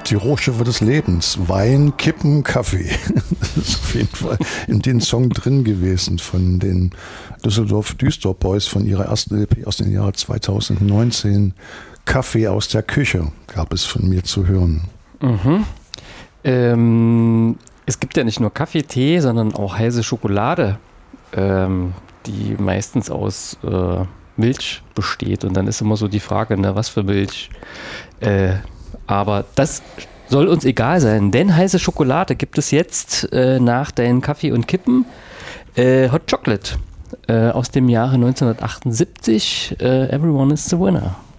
Die Hochschiffe des Lebens. Wein, Kippen, Kaffee. Das ist auf jeden Fall in den Song drin gewesen von den Düsseldorf Düster Boys von ihrer ersten LP aus dem Jahr 2019. Kaffee aus der Küche gab es von mir zu hören. Mhm. Es gibt ja nicht nur Kaffee, Tee, sondern auch heiße Schokolade, die meistens aus Milch besteht. Und dann ist immer so die Frage, ne, was für Milch. Aber das soll uns egal sein, denn heiße Schokolade gibt es jetzt nach deinen Kaffee und Kippen. Hot Chocolate aus dem Jahre 1978. Everyone is the winner.